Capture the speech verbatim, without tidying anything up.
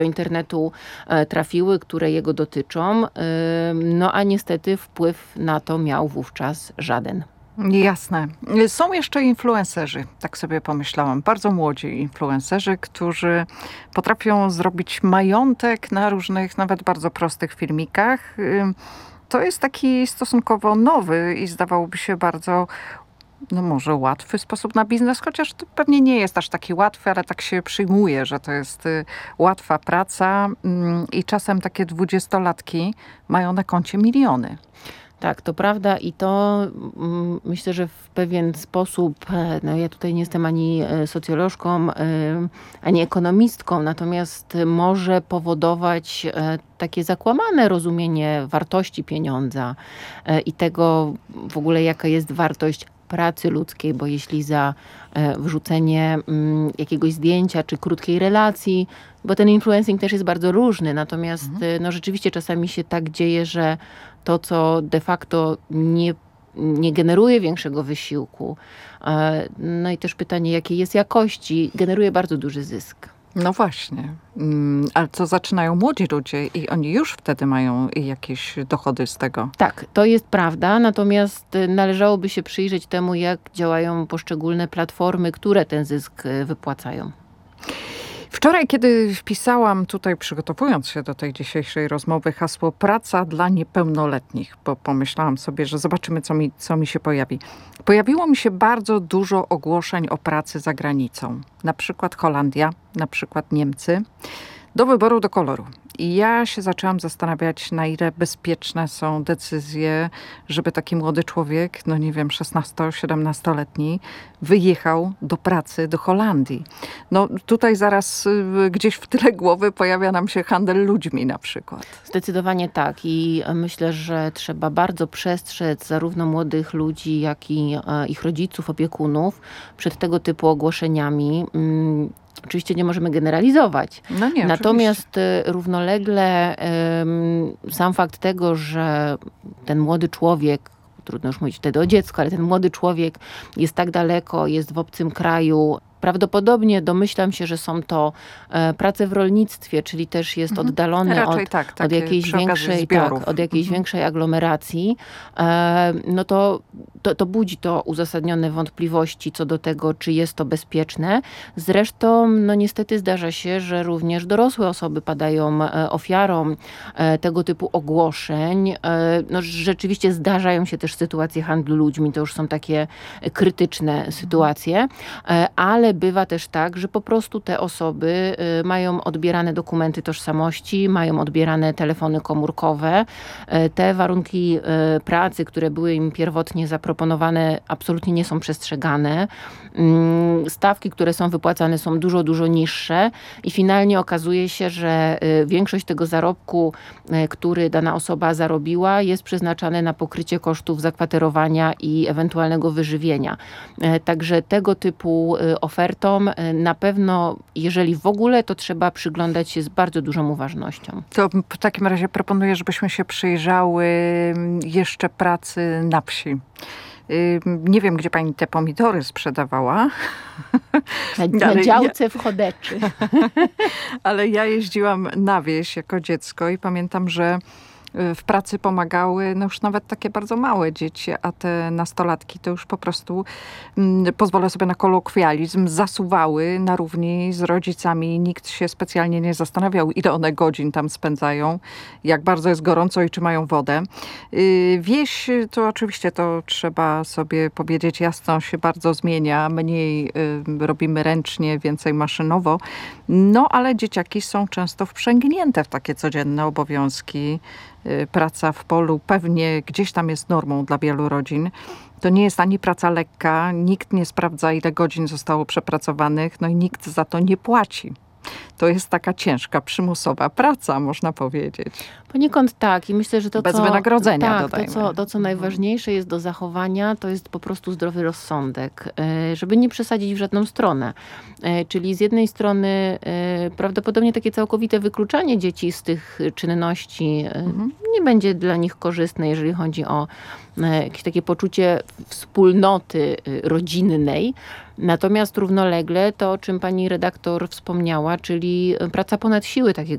do internetu trafiły, które jego dotyczą. No a niestety wpływ na to miał wówczas żaden. Jasne. Są jeszcze influencerzy, tak sobie pomyślałam. Bardzo młodzi influencerzy, którzy potrafią zrobić majątek na różnych, nawet bardzo prostych filmikach. To jest taki stosunkowo nowy i zdawałoby się bardzo, no może łatwy sposób na biznes, chociaż to pewnie nie jest aż taki łatwy, ale tak się przyjmuje, że to jest łatwa praca i czasem takie dwudziestolatki mają na koncie miliony. Tak, to prawda i to mm, myślę, że w pewien sposób, no ja tutaj nie jestem ani socjolożką, ani ekonomistką, natomiast może powodować takie zakłamane rozumienie wartości pieniądza i tego w ogóle jaka jest wartość pracy ludzkiej, bo jeśli za wrzucenie jakiegoś zdjęcia czy krótkiej relacji, bo ten influencing też jest bardzo różny, natomiast mhm. no rzeczywiście czasami się tak dzieje, że to, co de facto nie, nie generuje większego wysiłku, no i też pytanie, jakiej jest jakości, generuje bardzo duży zysk. No właśnie, ale co zaczynają młodzi ludzie i oni już wtedy mają jakieś dochody z tego. Tak, to jest prawda, natomiast należałoby się przyjrzeć temu, jak działają poszczególne platformy, które ten zysk wypłacają. Wczoraj, kiedy wpisałam tutaj, przygotowując się do tej dzisiejszej rozmowy, hasło praca dla niepełnoletnich, bo pomyślałam sobie, że zobaczymy, co mi, co mi się pojawi. Pojawiło mi się bardzo dużo ogłoszeń o pracy za granicą. Na przykład Holandia, na przykład Niemcy. Do wyboru, do koloru. I ja się zaczęłam zastanawiać, na ile bezpieczne są decyzje, żeby taki młody człowiek, no nie wiem, szesnasto-siedemnastoletni, wyjechał do pracy do Holandii. No tutaj zaraz gdzieś w tyle głowy pojawia nam się handel ludźmi na przykład. Zdecydowanie tak i myślę, że trzeba bardzo przestrzec zarówno młodych ludzi, jak i ich rodziców, opiekunów przed tego typu ogłoszeniami. Oczywiście nie możemy generalizować. No nie, Natomiast oczywiście. równolegle um, sam fakt tego, że ten młody człowiek, trudno już mówić wtedy o dziecku, ale ten młody człowiek jest tak daleko, jest w obcym kraju, prawdopodobnie domyślam się, że są to e, prace w rolnictwie, czyli też jest mhm. oddalony od, tak, od jakiejś, większej, tak, od jakiejś mhm. większej aglomeracji, e, no to, to, to budzi to uzasadnione wątpliwości co do tego, czy jest to bezpieczne. Zresztą, no niestety zdarza się, że również dorosłe osoby padają e, ofiarą e, tego typu ogłoszeń. E, no rzeczywiście zdarzają się też sytuacje handlu ludźmi, to już są takie krytyczne mhm. sytuacje, e, ale bywa też tak, że po prostu te osoby mają odbierane dokumenty tożsamości, mają odbierane telefony komórkowe. Te warunki pracy, które były im pierwotnie zaproponowane, absolutnie nie są przestrzegane. Stawki, które są wypłacane, są dużo, dużo niższe i finalnie okazuje się, że większość tego zarobku, który dana osoba zarobiła, jest przeznaczany na pokrycie kosztów zakwaterowania i ewentualnego wyżywienia. Także tego typu ofertom na pewno, jeżeli w ogóle, to trzeba przyglądać się z bardzo dużą uważnością. To w takim razie proponuję, żebyśmy się przyjrzały jeszcze pracy na wsi. Nie wiem, gdzie pani te pomidory sprzedawała. Na, na działce ja... w Chodeczy. Ale ja jeździłam na wieś jako dziecko i pamiętam, że w pracy pomagały no już nawet takie bardzo małe dzieci, a te nastolatki to już po prostu, mm, pozwolę sobie na kolokwializm, zasuwały na równi z rodzicami. Nikt się specjalnie nie zastanawiał, ile one godzin tam spędzają, jak bardzo jest gorąco i czy mają wodę. Yy, wieś to oczywiście, to trzeba sobie powiedzieć jasno, się bardzo zmienia. Mniej yy, robimy ręcznie, więcej maszynowo. No ale dzieciaki są często wprzęgnięte w takie codzienne obowiązki. Praca w polu pewnie gdzieś tam jest normą dla wielu rodzin. To nie jest ani praca lekka, nikt nie sprawdza, ile godzin zostało przepracowanych, no i nikt za to nie płaci. To jest taka ciężka, przymusowa praca, można powiedzieć. Poniekąd tak i myślę, że to Bez co... wynagrodzenia, tak, dodajmy. To co, to, co najważniejsze jest do zachowania, to jest po prostu zdrowy rozsądek, żeby nie przesadzić w żadną stronę. Czyli z jednej strony prawdopodobnie takie całkowite wykluczanie dzieci z tych czynności mhm. nie będzie dla nich korzystne, jeżeli chodzi o jakieś takie poczucie wspólnoty rodzinnej. Natomiast równolegle to, o czym pani redaktor wspomniała, czyli praca ponad siły takiego